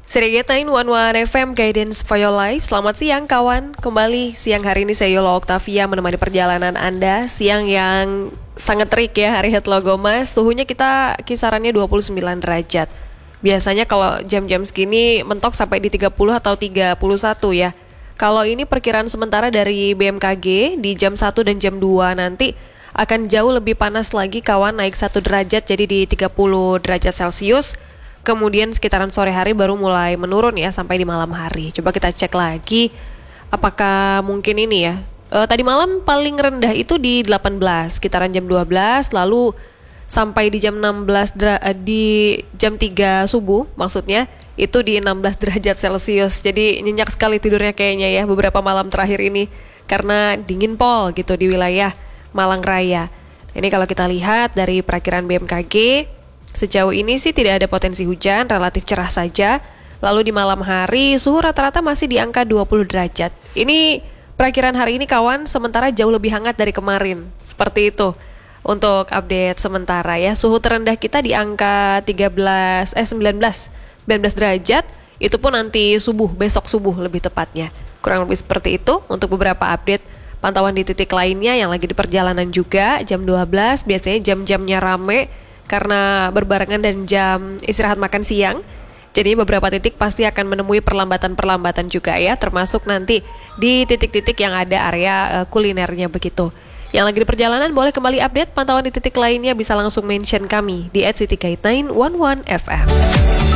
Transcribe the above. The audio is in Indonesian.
Sirigatain One FM Guidance for Your Life. Selamat siang kawan. Kembali siang hari ini saya Yola Octavia menemani perjalanan Anda. Siang yang sangat terik ya, hari Logo Mas. Suhunya kita kisarannya 29 derajat. Biasanya kalau jam-jam segini mentok sampai di 30 atau 31 ya. Kalau ini perkiraan sementara dari BMKG di jam 1 dan jam 2 nanti akan jauh lebih panas lagi kawan, naik 1 derajat jadi di 30 derajat Celcius. Kemudian sekitaran sore hari baru mulai menurun ya sampai di malam hari. Coba kita cek lagi apakah mungkin ini ya. Tadi malam paling rendah itu di 18, sekitaran jam 12, lalu sampai di jam 16 di jam 3 subuh maksudnya itu di 16 derajat Celcius. Jadi nyenyak sekali tidurnya kayaknya ya beberapa malam terakhir ini karena dingin pol gitu di wilayah Malang Raya. Ini kalau kita lihat dari perakiraan BMKG, sejauh ini sih tidak ada potensi hujan, relatif cerah saja. Lalu di malam hari suhu rata-rata masih di angka 20 derajat. Ini perakiraan hari ini kawan, sementara jauh lebih hangat dari kemarin. Seperti itu untuk update sementara ya. Suhu terendah kita di angka 19 derajat. Itu pun nanti subuh, besok subuh lebih tepatnya. Kurang lebih seperti itu untuk beberapa update pantauan di titik lainnya yang lagi di perjalanan juga. Jam 12 biasanya jam-jamnya rame karena berbarengan dan jam istirahat makan siang. Jadi beberapa titik pasti akan menemui perlambatan-perlambatan juga ya, termasuk nanti di titik-titik yang ada area kulinernya begitu. Yang lagi di perjalanan boleh kembali update pantauan di titik lainnya, bisa langsung mention kami di @cityguide911fm.